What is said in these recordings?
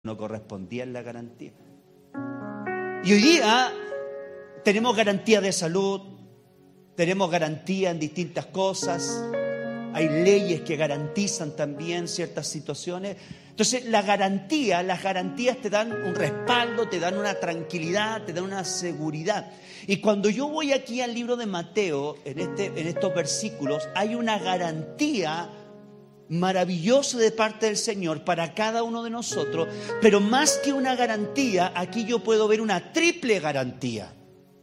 no correspondía en la garantía. Y hoy día tenemos garantía de salud, tenemos garantía en distintas cosas, hay leyes que garantizan también ciertas situaciones. Entonces las garantías te dan un respaldo, te dan una tranquilidad, te dan una seguridad. Y cuando yo voy aquí al libro de Mateo, en estos versículos, hay una garantía maravillosa de parte del Señor para cada uno de nosotros, pero más que una garantía, aquí yo puedo ver una triple garantía.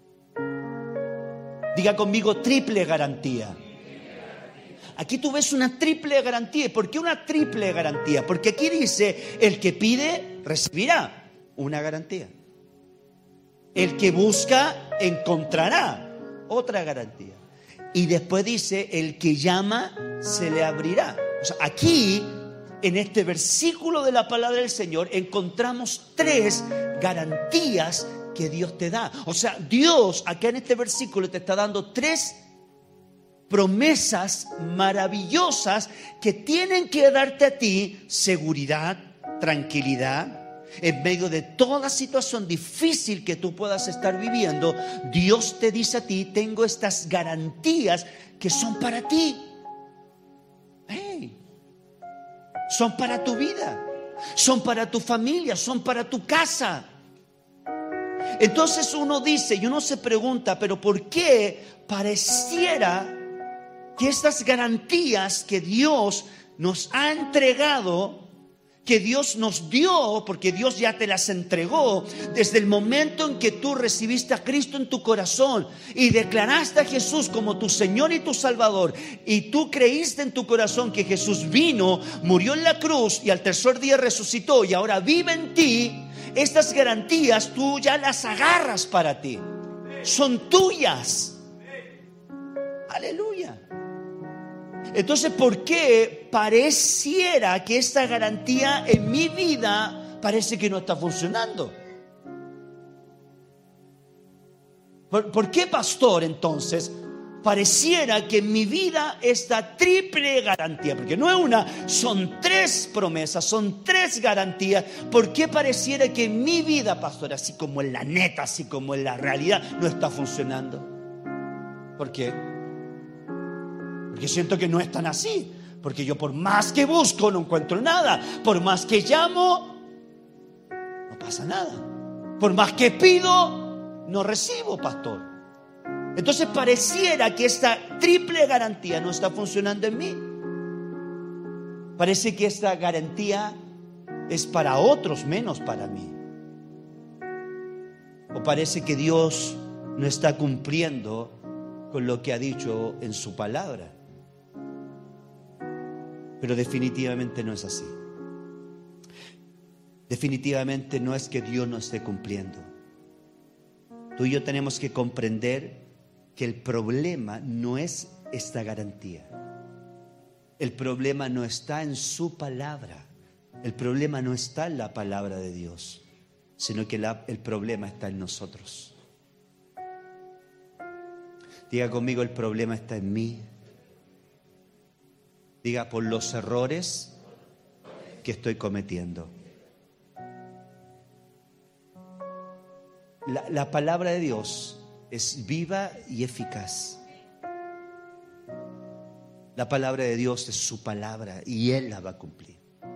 Diga conmigo, triple garantía. Aquí tú ves una triple garantía. ¿Por qué una triple garantía? Porque aquí dice, el que pide, recibirá. Una garantía. El que busca, encontrará. Otra garantía. Y después dice, el que llama, se le abrirá. O sea, aquí, en este versículo de la palabra del Señor, encontramos tres garantías que Dios te da. O sea, Dios, acá en este versículo, te está dando tres promesas maravillosas que tienen que darte a ti seguridad, tranquilidad. En medio de toda situación difícil que tú puedas estar viviendo, Dios te dice a ti, tengo estas garantías que son para ti. Son para tu vida, son para tu familia, son para tu casa. Entonces uno dice y uno se pregunta, pero ¿por qué pareciera que estas garantías que Dios nos ha entregado, que Dios nos dio, porque Dios ya te las entregó desde el momento en que tú recibiste a Cristo en tu corazón y declaraste a Jesús como tu Señor y tu Salvador, y tú creíste en tu corazón que Jesús vino, murió en la cruz y al tercer día resucitó y ahora vive en ti? Estas garantías tú ya las agarras para ti, son tuyas. Aleluya. Entonces, ¿por qué pareciera que esta garantía en mi vida parece que no está funcionando? ¿Por qué, pastor, entonces pareciera que en mi vida esta triple garantía? Porque no es una, son tres promesas, son tres garantías. ¿Por qué pareciera que en mi vida, pastor, así como en la neta, así como en la realidad, no está funcionando? ¿Por qué? Porque siento que no es tan así. Porque yo por más que busco no encuentro nada. Por más que llamo no pasa nada. Por más que pido no recibo, pastor. Entonces pareciera que esta triple garantía no está funcionando en mí. Parece que esta garantía es para otros menos para mí. O parece que Dios no está cumpliendo con lo que ha dicho en su palabra. Pero definitivamente no es así. Definitivamente no es que Dios no esté cumpliendo. Tú y yo tenemos que comprender que el problema no es esta garantía. El problema no está en su palabra. El problema no está en la palabra de Dios, sino que el problema está en nosotros. Diga conmigo, el problema está en mí. Diga, por los errores que estoy cometiendo. La palabra de Dios es viva y eficaz. La palabra de Dios es su palabra y Él la va a cumplir.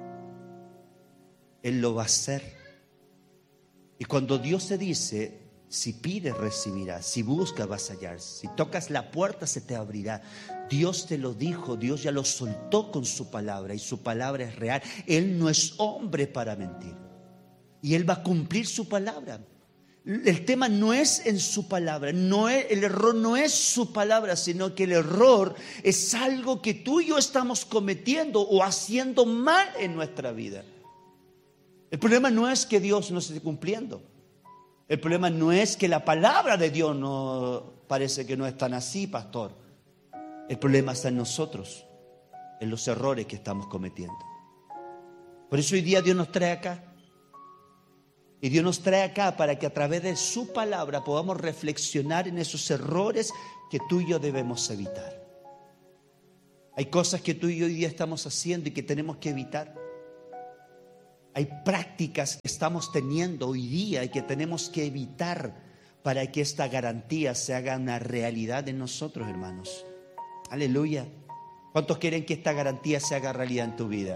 Él lo va a hacer. Y cuando Dios te dice, si pides recibirás, si buscas vas a hallar, si tocas la puerta se te abrirá. Dios te lo dijo, Dios ya lo soltó con su palabra y su palabra es real. Él no es hombre para mentir y Él va a cumplir su palabra. El tema no es en su palabra, el error no es su palabra, sino que el error es algo que tú y yo estamos cometiendo o haciendo mal en nuestra vida. El problema no es que Dios no esté cumpliendo. El problema no es que la palabra de Dios no parece que no es tan así, pastor. El problema está en nosotros, en los errores que estamos cometiendo. Por eso hoy día Dios nos trae acá. Y Dios nos trae acá para que a través de su palabra podamos reflexionar en esos errores que tú y yo debemos evitar. Hay cosas que tú y yo hoy día estamos haciendo y que tenemos que evitar. Hay prácticas que estamos teniendo hoy día y que tenemos que evitar para que esta garantía se haga una realidad en nosotros, hermanos. Aleluya. ¿Cuántos quieren que esta garantía se haga realidad en tu vida?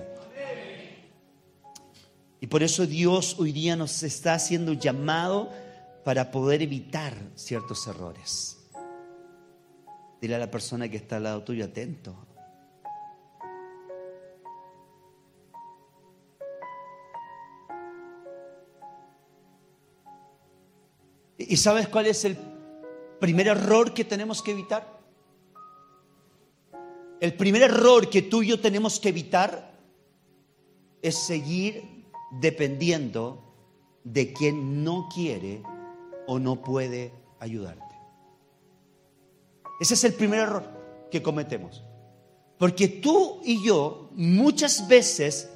Y por eso Dios hoy día nos está haciendo un llamado para poder evitar ciertos errores. Dile a la persona que está al lado tuyo, atento. ¿Y sabes cuál es el primer error que tenemos que evitar? El primer error que tú y yo tenemos que evitar es seguir dependiendo de quien no quiere o no puede ayudarte. Ese es el primer error que cometemos. Porque tú y yo muchas veces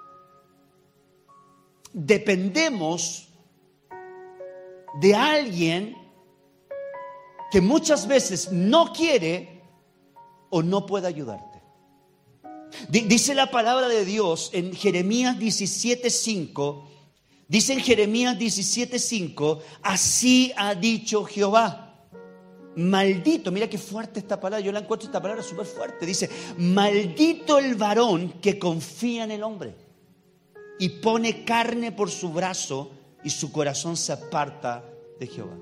dependemos de alguien que muchas veces no quiere o no puede ayudarte. Dice la palabra de Dios en Jeremías 17:5. Dice en Jeremías 17:5, así ha dicho Jehová. Maldito, mira qué fuerte esta palabra, yo la encuentro esta palabra súper fuerte. Dice, maldito el varón que confía en el hombre y pone carne por su brazo y su corazón se aparta de Jehová.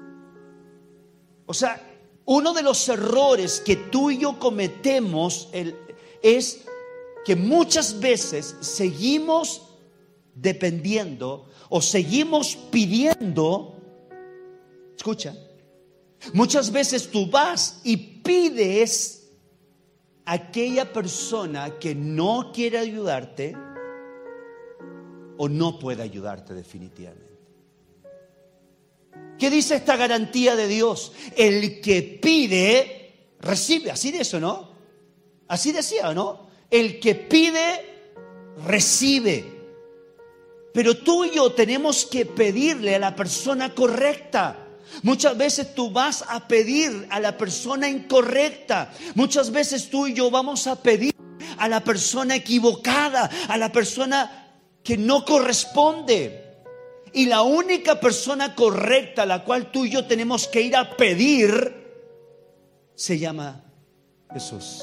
O sea, uno de los errores que tú y yo cometemos es que muchas veces seguimos dependiendo o seguimos pidiendo. Escucha, muchas veces tú vas y pides a aquella persona que no quiere ayudarte o no puede ayudarte definitivamente. ¿Qué dice esta garantía de Dios? El que pide, recibe. Así de eso, ¿no? Así decía, ¿no? El que pide, recibe. Pero tú y yo tenemos que pedirle a la persona correcta. Muchas veces tú vas a pedir a la persona incorrecta. Muchas veces tú y yo vamos a pedir a la persona equivocada, a la persona que no corresponde. Y la única persona correcta a la cual tú y yo tenemos que ir a pedir se llama Jesús.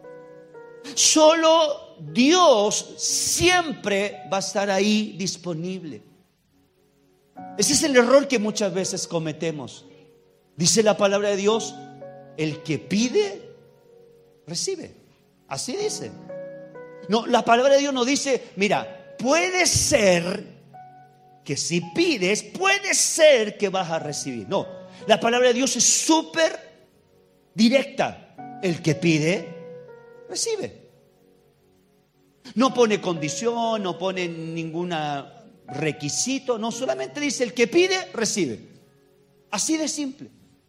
Solo Dios siempre va a estar ahí disponible. Ese es el error que muchas veces cometemos. Dice la palabra de Dios, el que pide, recibe. Así dice. No, la palabra de Dios no dice, mira, puede ser que si pides, puede ser que vas a recibir. No, la palabra de Dios es súper directa. El que pide, recibe. No pone condición, no pone ningún requisito. No, solamente dice el que pide, recibe. Así de simple.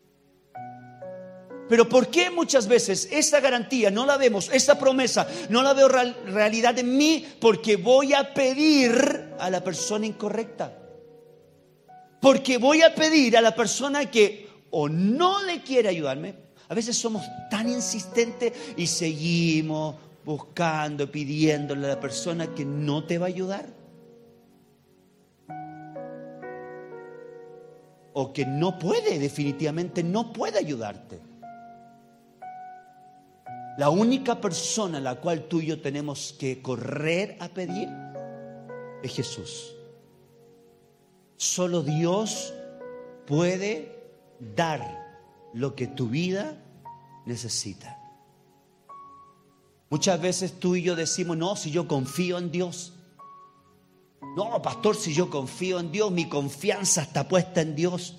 Pero ¿por qué muchas veces esa garantía no la vemos, esa promesa no la veo realidad en mí? Porque voy a pedir a la persona incorrecta. Porque voy a pedir a la persona que o no le quiere ayudarme. A veces somos tan insistentes y seguimos buscando, pidiéndole a la persona que no te va a ayudar. O que no puede, definitivamente no puede ayudarte. La única persona a la cual tú y yo tenemos que correr a pedir es Jesús. Solo Dios puede dar lo que tu vida necesita. Muchas veces tú y yo decimos, no, si yo confío en Dios. No, pastor, si yo confío en Dios, mi confianza está puesta en Dios.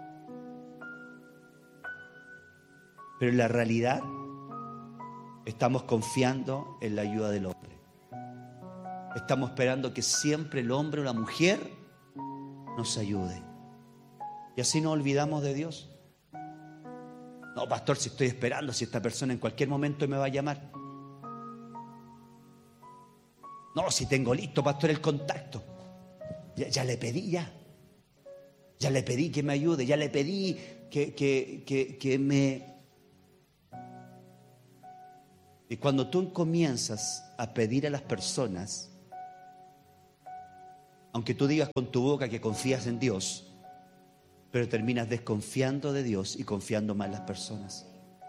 Pero en la realidad estamos confiando en la ayuda del hombre. Estamos esperando que siempre el hombre o la mujer nos ayude. Y así nos olvidamos de Dios. No, pastor, si estoy esperando, si esta persona en cualquier momento me va a llamar. No, si tengo listo, pastor, el contacto. Ya le pedí, ya le pedí que me ayude, ya le pedí que me... Y cuando tú comienzas a pedir a las personas, Aunque tú digas con tu boca que confías en Dios, pero terminas desconfiando de Dios y confiando más en las personas.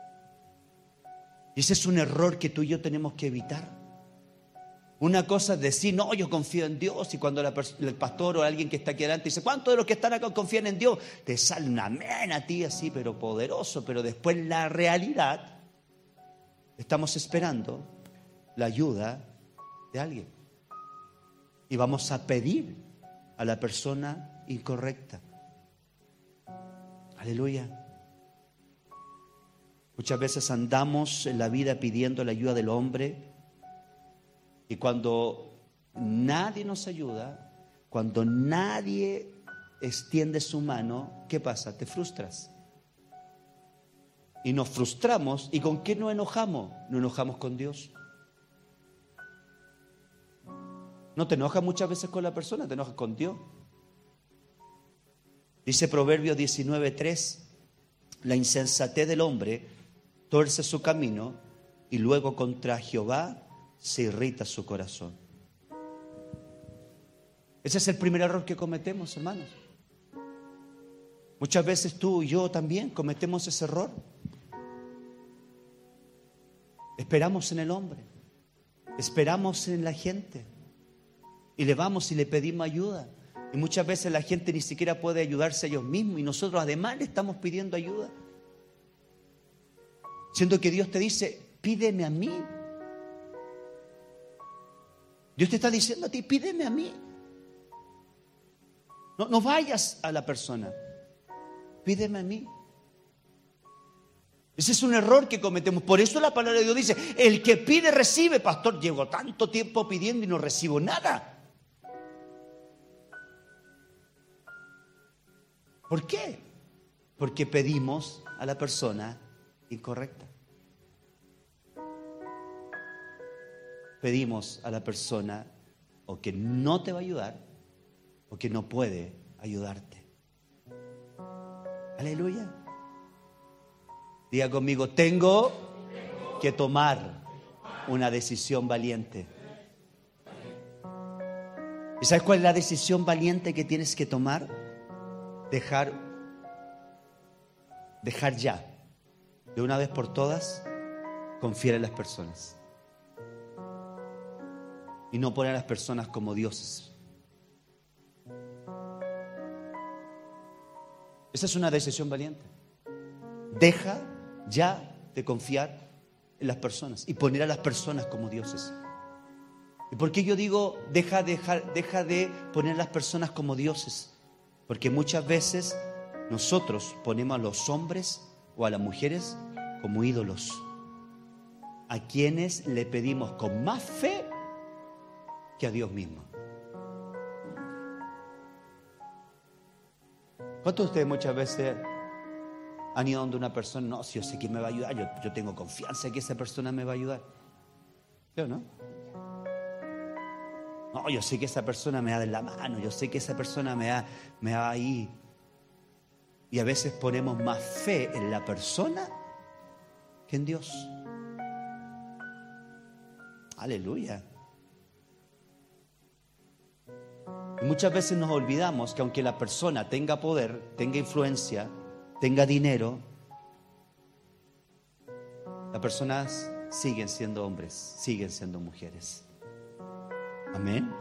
Y ese es un error que tú y yo tenemos que evitar. Una cosa es decir, no, yo confío en Dios, y cuando el pastor o alguien que está aquí adelante dice, ¿cuántos de los que están acá confían en Dios? Te sale un amén a ti así, pero poderoso, pero después la realidad, estamos esperando la ayuda de alguien. Y vamos a pedir a la persona incorrecta. Aleluya. Muchas veces andamos en la vida pidiendo la ayuda del hombre, y cuando nadie nos ayuda, cuando nadie extiende su mano, ¿qué pasa? Te frustras. Y nos frustramos. ¿Y con qué nos enojamos? Nos enojamos con Dios. No te enojas muchas veces con la persona, te enojas con Dios. Dice Proverbios 19:3, la insensatez del hombre tuerce su camino, y luego contra Jehová se irrita su corazón. Ese es el primer error que cometemos, hermanos. Muchas veces tú y yo también cometemos ese error. Esperamos en el hombre, esperamos en la gente, y le vamos y le pedimos ayuda. Y muchas veces la gente ni siquiera puede ayudarse a ellos mismos, y nosotros además le estamos pidiendo ayuda. Siendo que Dios te dice, pídeme a mí. Dios te está diciendo a ti, pídeme a mí. No vayas a la persona, pídeme a mí. Ese es un error que cometemos. Por eso la palabra de Dios dice, el que pide recibe. Pastor, llevo tanto tiempo pidiendo y no recibo nada. ¿Por qué? Porque pedimos a la persona incorrecta. Pedimos a la persona o que no te va a ayudar o que no puede ayudarte. Aleluya. Diga conmigo, tengo que tomar una decisión valiente. ¿Y sabes cuál es la decisión valiente que tienes que tomar? Dejar ya, de una vez por todas, confiar en las personas. Y no poner a las personas como dioses. Esa es una decisión valiente. Deja ya de confiar en las personas y poner a las personas como dioses. ¿Y por qué yo digo deja de poner a las personas como dioses? Porque muchas veces nosotros ponemos a los hombres o a las mujeres como ídolos, a quienes le pedimos con más fe que a Dios mismo. ¿Cuántos de ustedes muchas veces han ido donde una persona? No, si yo sé que me va a ayudar, yo tengo confianza en que esa persona me va a ayudar. ¿Sí o no? No, yo sé que esa persona me da en la mano, yo sé que esa persona me da ahí. Y a veces ponemos más fe en la persona que en Dios. Aleluya. Y muchas veces nos olvidamos que aunque la persona tenga poder, tenga influencia, tenga dinero, las personas siguen siendo hombres, siguen siendo mujeres. Amén.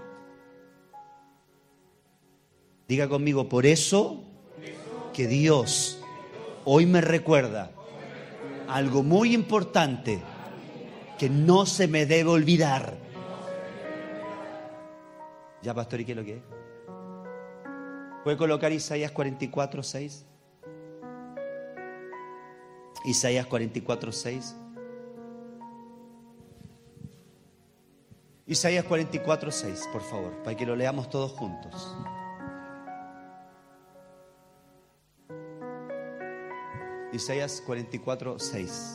Diga conmigo, por eso que Dios hoy me recuerda algo muy importante que no se me debe olvidar. Ya, pastor, ¿y qué es lo que es? ¿Puede colocar Isaías 44:6? Isaías 44:6. Isaías 44:6, por favor, para que lo leamos todos juntos. Isaías 44:6.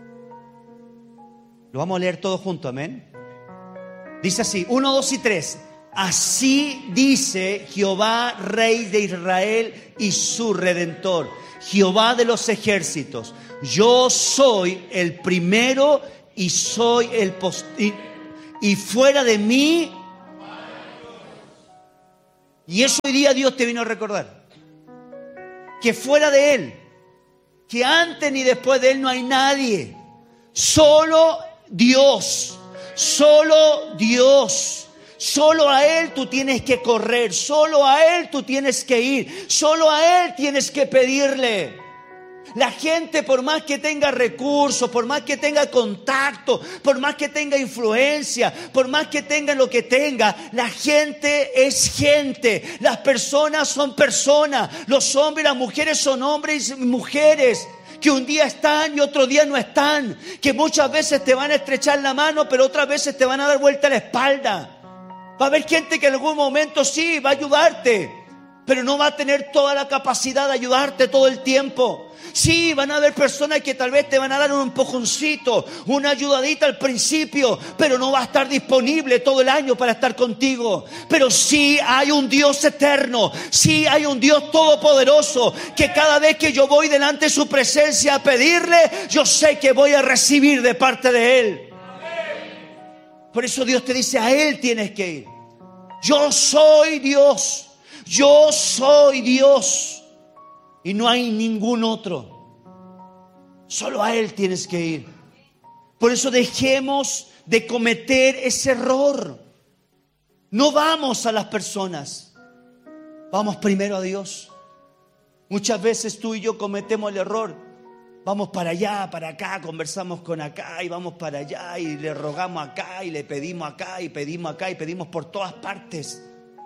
Lo vamos a leer todos juntos, amén. Dice así, 1, 2 y 3. Así dice Jehová, Rey de Israel y su Redentor, Jehová de los ejércitos: yo soy el primero y soy el postero, y fuera de mí Y eso hoy día Dios te vino a recordar. Que fuera de Él, que antes ni después de Él no hay nadie. Solo Dios. Solo Dios. Solo a Él tú tienes que correr. Solo a Él tú tienes que ir. Solo a Él tienes que pedirle. La gente, por más que tenga recursos, por más que tenga contacto, por más que tenga influencia, por más que tenga lo que tenga, la gente es gente. Las personas son personas. Los hombres y las mujeres son hombres y mujeres. Que un día están y otro día no están. Que muchas veces te van a estrechar la mano, pero otras veces te van a dar vuelta la espalda. Va a haber gente que en algún momento sí va a ayudarte, pero no va a tener toda la capacidad de ayudarte todo el tiempo. Sí, van a haber personas que tal vez te van a dar un empujoncito, una ayudadita al principio, pero no va a estar disponible todo el año para estar contigo. Pero sí hay un Dios eterno, sí hay un Dios todopoderoso, que cada vez que yo voy delante de su presencia a pedirle, yo sé que voy a recibir de parte de Él. Por eso Dios te dice, a Él tienes que ir. Yo soy Dios. Yo soy Dios y no hay ningún otro. Solo a Él tienes que ir. Por eso dejemos de cometer ese error. No vamos a las personas, vamos primero a Dios. Muchas veces tú y yo cometemos el error. Vamos para allá, para acá, conversamos con acá y vamos para allá y le rogamos acá y le pedimos acá y pedimos acá y pedimos por todas partes.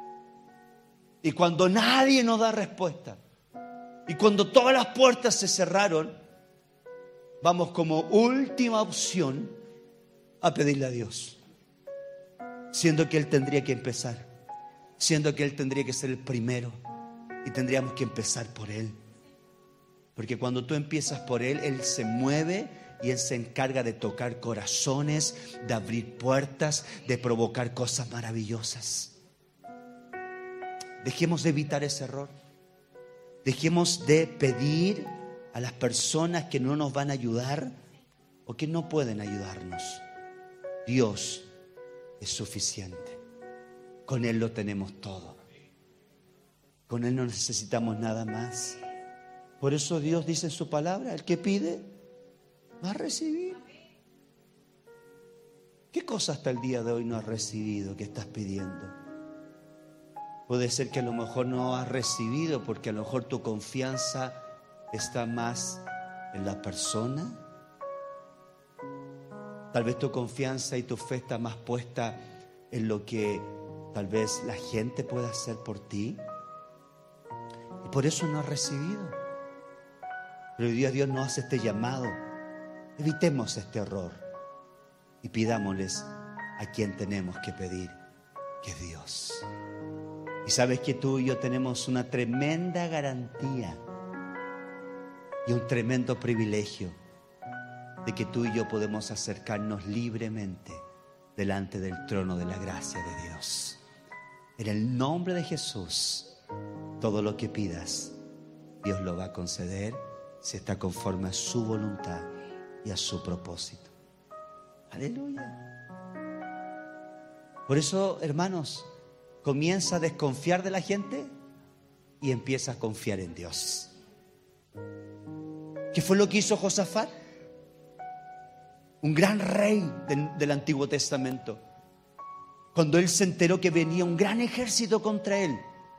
Y cuando nadie nos da respuesta, y cuando todas las puertas se cerraron, vamos como última opción a pedirle a Dios. Siendo que Él tendría que empezar, siendo que Él tendría que ser el primero, y tendríamos que empezar por Él. Porque cuando tú empiezas por Él, Él se mueve y Él se encarga de tocar corazones, de abrir puertas, de provocar cosas maravillosas. Dejemos de evitar ese error. Dejemos de pedir a las personas que no nos van a ayudar o que no pueden ayudarnos. Dios es suficiente. Con Él lo tenemos todo. Con Él no necesitamos nada más. Por eso Dios dice en su palabra, el que pide va a recibir. ¿Qué cosa hasta el día de hoy no has recibido que estás pidiendo? Puede ser que a lo mejor no has recibido porque a lo mejor tu confianza está más en la persona. Tal vez tu confianza y tu fe está más puesta en lo que tal vez la gente pueda hacer por ti. Y por eso no has recibido. Pero hoy día Dios nos hace este llamado. Evitemos este error y pidámosles a quien tenemos que pedir, que es Dios. Y sabes que tú y yo tenemos una tremenda garantía y un tremendo privilegio de que tú y yo podemos acercarnos libremente delante del trono de la gracia de Dios. En el nombre de Jesús, todo lo que pidas, Dios lo va a conceder si está conforme a su voluntad y a su propósito. Aleluya. Por eso, hermanos, comienza a desconfiar de la gente y empieza a confiar en Dios. ¿Qué fue lo que hizo Josafat? Un gran rey del Antiguo Testamento. Cuando él se enteró que venía un gran ejército contra él,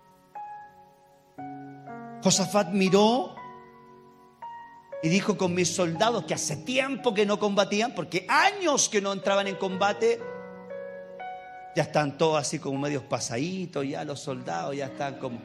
Josafat miró y dijo: con mis soldados, que hace tiempo que no combatían, porque años que no entraban en combate, ya están todos así como medios pasaditos, ya los soldados ya están como,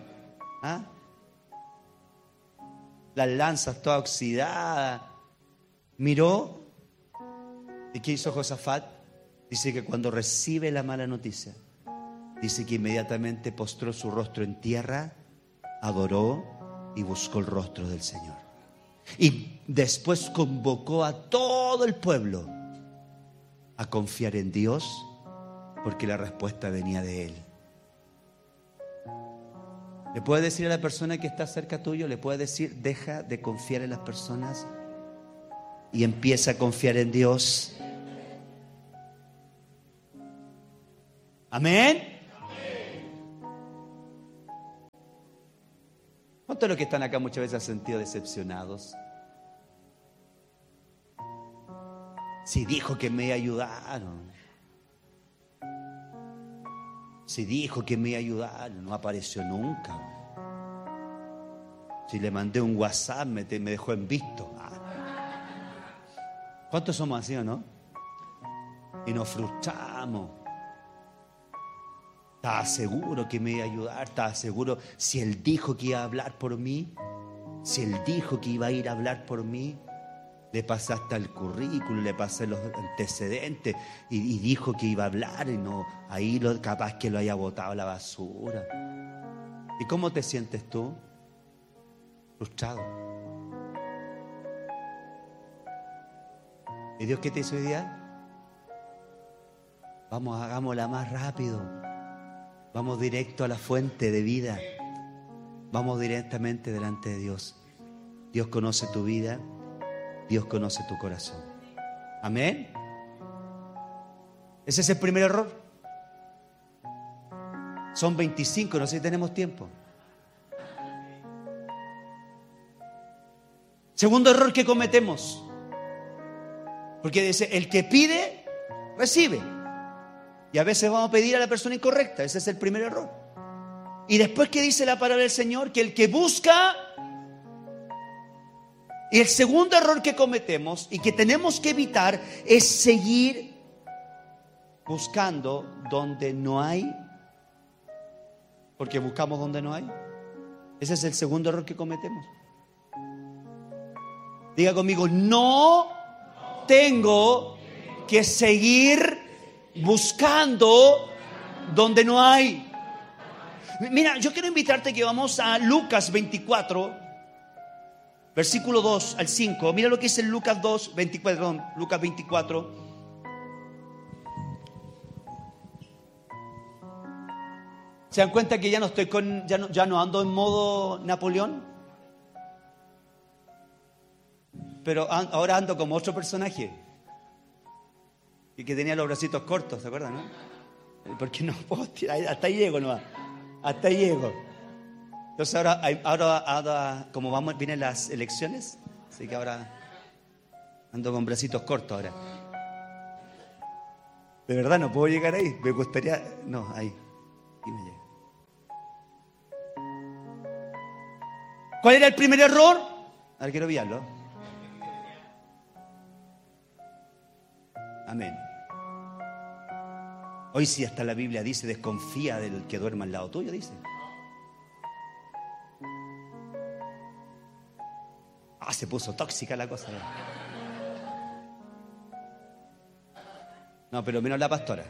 las lanzas todas oxidadas. Miró, ¿y qué hizo Josafat? Dice que cuando recibe la mala noticia, dice que inmediatamente postró su rostro en tierra, adoró y buscó el rostro del Señor. Y después convocó a todo el pueblo a confiar en Dios, porque la respuesta venía de Él. Le puede decir a la persona que está cerca tuyo, le puede decir: deja de confiar en las personas y empieza a confiar en Dios. Amén. ¿Cuántos de los que están acá muchas veces han sentido decepcionados? Si dijo que me ayudaron. Si dijo que me ayudaron, no apareció nunca. Si le mandé un WhatsApp, me dejó en visto. ¿Cuántos somos así o no? Y nos frustramos. Estaba seguro que me iba a ayudar, estaba seguro. Si él dijo que iba a hablar por mí, si él dijo que iba a ir a hablar por mí, le pasé hasta el currículum, le pasé los antecedentes y dijo que iba a hablar y no, ahí capaz que lo haya botado a la basura. ¿Y cómo te sientes tú? Frustrado. ¿Y Dios qué te hizo hoy día? Vamos, hagámosla más rápido. Vamos directo a la fuente de vida. Vamos directamente delante de Dios. Dios conoce tu vida. Dios conoce tu corazón. Amén. Ese es el primer error. Son 25, no sé si tenemos tiempo. Segundo error que cometemos. Porque dice, el que pide, recibe. Y a veces vamos a pedir a la persona incorrecta. Ese es el primer error. Y después, ¿qué dice la palabra del Señor? Que el que busca. Y el segundo error que cometemos y que tenemos que evitar es seguir buscando donde no hay. Porque buscamos donde no hay. Ese es el segundo error que cometemos. Diga conmigo, no tengo que seguir buscando donde no hay. Mira, yo quiero invitarte que vamos a Lucas 24, versículo 2 al 5. Mira lo que dice Lucas 24. ¿Se dan cuenta que ya no estoy ya no ando en modo Napoleón? Pero ahora ando como otro personaje. Y que tenía los bracitos cortos, ¿se acuerdan, no? Porque no puedo tirar, hasta ahí llego nomás. Hasta ahí llego. Entonces ahora como vienen las elecciones, así que ahora ando con bracitos cortos ahora. De verdad no puedo llegar ahí. Me gustaría, no, ahí. Y me llega. ¿Cuál era el primer error? A ver, quiero pillarlo. Amén. Hoy sí hasta la Biblia dice, desconfía del que duerma al lado tuyo, dice. Se puso tóxica la cosa. No, pero menos la pastora.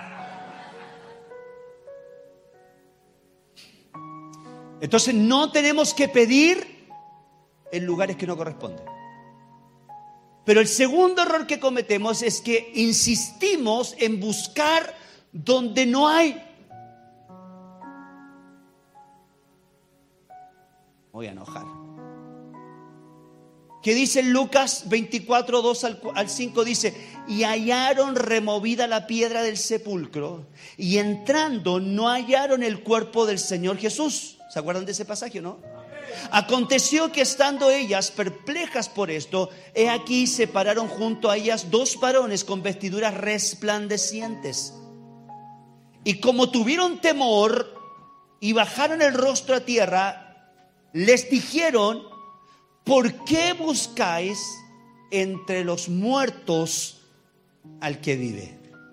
Entonces no tenemos que pedir en lugares que no corresponden. Pero el segundo error que cometemos es que insistimos en buscar donde no hay. Voy a enojar. ¿Qué dice Lucas 24, 2 al 5? Dice, y hallaron removida la piedra del sepulcro, y entrando no hallaron el cuerpo del Señor Jesús. ¿Se acuerdan de ese pasaje, no? Aconteció que estando ellas perplejas por esto, he aquí se pararon junto a ellas dos varones con vestiduras resplandecientes. Y como tuvieron temor y bajaron el rostro a tierra, les dijeron, ¿por qué buscáis entre los muertos al que vive?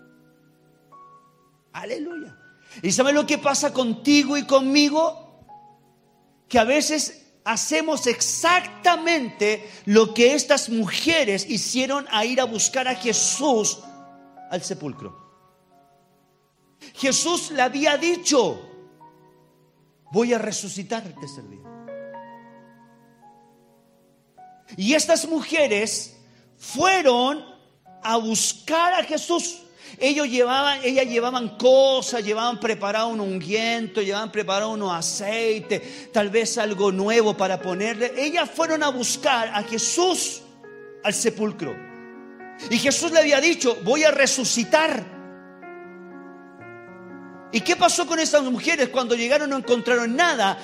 Aleluya. ¿Y saben lo que pasa contigo y conmigo? Que a veces hacemos exactamente lo que estas mujeres hicieron a ir a buscar a Jesús al sepulcro. Jesús le había dicho, voy a resucitar el tercer día. Y estas mujeres fueron a buscar a Jesús. Ellas llevaban cosas, llevaban preparado un ungüento, llevaban preparado unos aceites, tal vez algo nuevo para ponerle. Ellas fueron a buscar a Jesús al sepulcro. Y Jesús le había dicho, voy a resucitar. ¿Y qué pasó con esas mujeres? Cuando llegaron no encontraron nada.